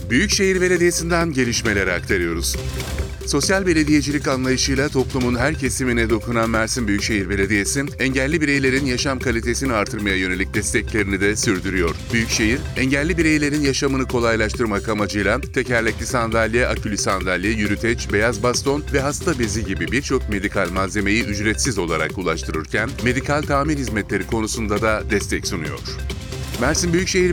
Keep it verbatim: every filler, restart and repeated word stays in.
Büyükşehir Belediyesi'nden gelişmeleri aktarıyoruz. Sosyal belediyecilik anlayışıyla toplumun her kesimine dokunan Mersin Büyükşehir Belediyesi, engelli bireylerin yaşam kalitesini artırmaya yönelik desteklerini de sürdürüyor. Büyükşehir, engelli bireylerin yaşamını kolaylaştırmak amacıyla tekerlekli sandalye, akülü sandalye, yürüteç, beyaz baston ve hasta bezi gibi birçok medikal malzemeyi ücretsiz olarak ulaştırırken, medikal tamir hizmetleri konusunda da destek sunuyor. Mersin Büyükşehir